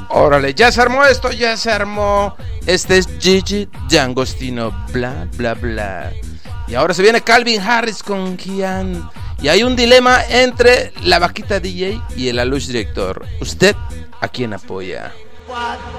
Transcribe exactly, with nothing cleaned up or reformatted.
Órale, ya se armó esto, ya se armó. Este es Gigi D'Agostino, bla, bla, bla. Y ahora se viene Calvin Harris con Kian. Y hay un dilema entre la Vaquita D J y el Alush Director. ¿Usted a quién apoya?